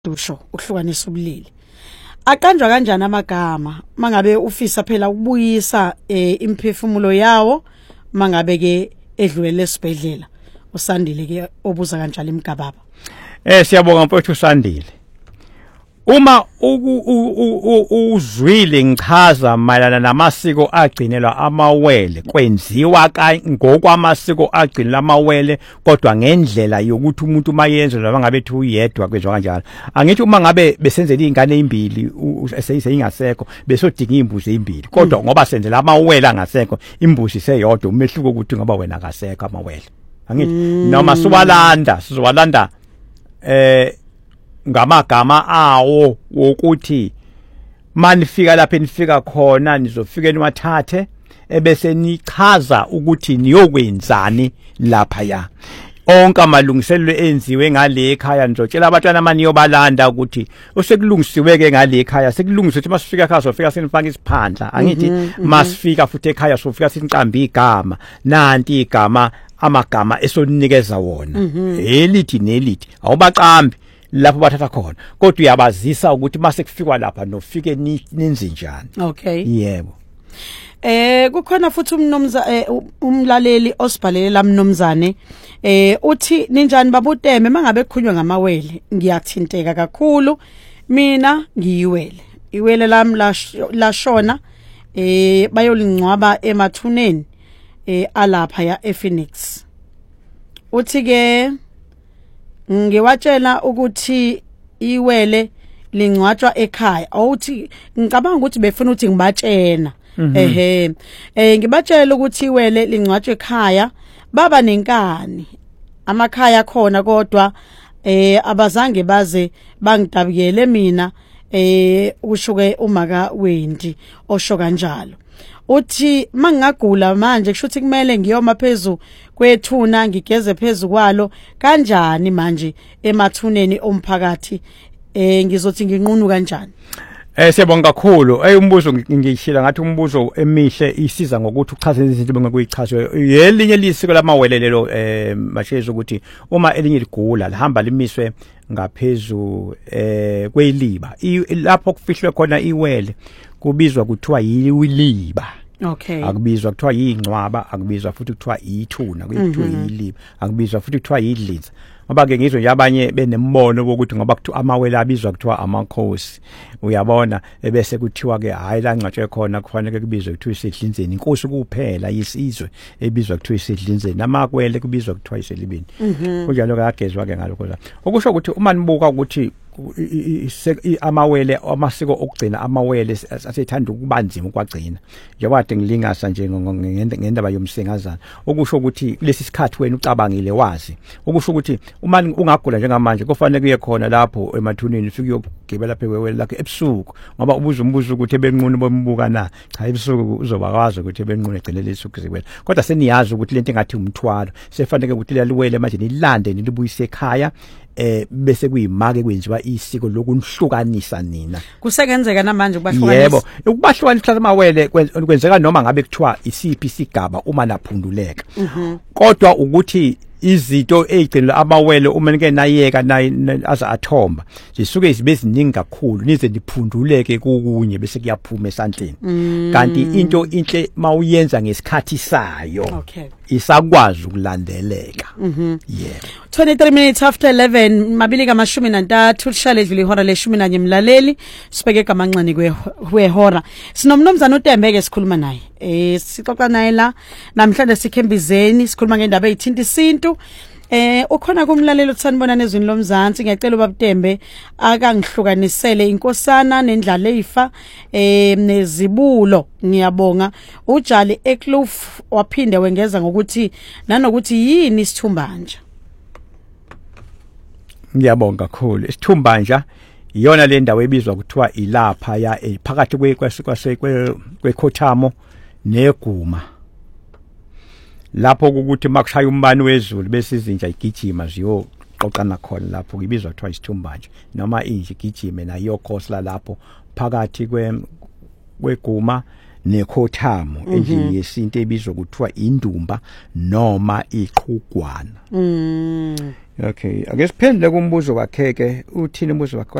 dusho ukuhlukanisa ubulili. Aqanjwa kanjani amagama mangabe ufisa phela ukubuyisa imphefumulo yawo mangabe ke edlulele esibhedlela? Usandile ke obuza kanjalo imgababa. Siyabonga mfowethu Sandile. Uma uzwile ngichaza mayelana namasiko agcinelwa amawele kwenziwa ngokwamasiko agcinelwa amawele kodwa ngendlela yokuthi umuntu mayenze noma ngabe ethi uyedwa kwenzwa kanjalo. Angithi uma ngabe besenzela izingane ezimbili seyingasekho besodinga imbuzi ezimbili kodwa ngoba senzela amawele angasekho imbuzi seyodwa umehluko ukuthi ngoba wena akasekho amawele. Angithi noma sizowalanda ngamagama awo wokuthi manifika lapha enifika khona nizofika niwathathe ebese nichaza ukuthi niyokwenzani lapha ya. Onke amalungiselelo enziwe ngale ekhaya nizotshela abantwana amaniyobalanda ukuthi osekulungisiwe ke ngale ekhaya sekulungiswe ukuthi masifika ekhaya sofika sinifaka isiphandla. Angithi masifika futhi ekhaya sofika sinicambe igama nanti igama amagama esoninikeza wona elithi nelithi awubaqambi lapho bathatha khona kodwa uyabazisa ukuthi mase kufikwa lapha nofike ninzi njani. Okay, yebo. Kukhona futhi umlaleli osibhalela mnomzane uthi ninjani babuteme mangabe kukhulunywa ngamawele ngiyathinteka kakhulu mina ngiyiwele iwele lami lashona bayolingcwaba emathuneni alapha ya ePhoenix. Uthi ke ngiwatshela ukuthi iwele lingcwatshwa ekhaya awuthi ngicabanga ukuthi befuna ukuthi ngibatshena ngibatshela ukuthi iwele lingcwatshwa ekhaya baba nenkani amakhaya khona kodwa abazange baze bangidabukele mina ushuke umaka wendi osho kanjalo. Uthi mangingagula manje kusho ukuthi kumele ngiyoma phezulu kwethuna ngigeze phezulu kwalo kanjani manje emathuneni omphakathi ngizothi nginqunu kanjani? Siyabonga kakhulu. Umbuzo ngishila ngathi umbuzo emihle isiza ngokuthi uchaze izinto bengekuyichazwe. Yelinye lisiko lamawele lelo mashezi ukuthi uma elinye ligula lihamba limiswe ngaphezulu kweliba lapho kufihlwe khona iwele kubizwa kuthiwa yiliba. Okay. Akubizwa kuthiwa yingcwaba, akubizwa futhi kuthiwa yithuna, kuthiwa yiliba, akubizwa futhi kuthiwa yidliza. Ngoba ke ngizwe yabanye benembono ukuthi ngoba kuthiwa amawele abizwa kuthiwa amakhosi. Uyabona ebese kuthiwa ke hayi la ngcatshwe khona kufanele kubizwe kuthiwa isedlinzeni. Inkosi kuphela yisizwe ebizwa kuthiwa isedlinzeni. Namakwele kubizwa kuthiwa iselibini. Kunjalo ke agezwa ke ngalokho la. Okusho ukuthi uma nibuka ukuthi amawele amasiko okugcina amawele asethanda ukubanzima ukwagcina njengoba ngilingasa nje ngendaba yomsengazana okusho ukuthi lesi sikhathi wena ucabangile wazi okusho ukuthi uma ungagula njengamanje kufanele kuye khona lapho emathuneni ufike uyogibela phewele lakhe ebusuku ngoba ubuza umbuzo ukuthi ebenqunu bombuka na cha ebusuku uzobakwazi ukuthi ebenqunu egcinele isuku zikwela kodwa seniyazi ukuthi lento engathi umthwalo sefanele ukuthi laliwele manje nilande nilibuyise ekhaya bese kuyimake kwenziwa isiko lokunhlukanisa nina. Kusengenzeka namanje ukubahlukanisa? Yebo, ukubahlukanisa amawele kwenzeka noma ngabe kuthiwa isiphi isigaba uma laphunduleka. Kodwa ukuthi izinto ezigcinelwa amawele uma nike nayeka aza athomba zisuke zibe ziningi kakhulu nize niphunduleke kokunye bese kuyaphuma esandleni kanti into inhle mawuyenza ngesikhathi sayo isakwazi ukulandeleka. Yeah. 23 minutes after 11 mabili kamashumi nantathu lishale edlule ihora le-11 mlaleli sibeke kamancane kwehora sinomnomzana uTembeke esikhuluma naye sixoxa naye la namhlanje sikhembizeni sikhuluma ngendaba ezithinta isintu. Ukhona kumlalelo utsanibona nezwini lomzansi ngiyacela ubabuTembe akangihlukanisele inkosana nendlala eyifa nezibulo ngiyabonga ujali ekloof waphinde wengeza ngokuthi nanokuthi yini isithumbanja. Ngiyabonga kakhulu. Isithumbanja iyona le ndawo ebizwa kuthiwa ilapha ya phakathi kwekhothamo neguma lapho ukuthi makushaya umbani wezulu bese izinja igijima ziyoxoxana khona lapho kubizwa kuthiwa isithumbanje noma inje igijime nayo khosla lapho phakathi kweguma nekhothamo endlini yesintu ebizwa kuthiwa indumba noma iqhugwana. Okay, ake siphendule kumbuzo kaKheke. Uthini umbuzo wakhe?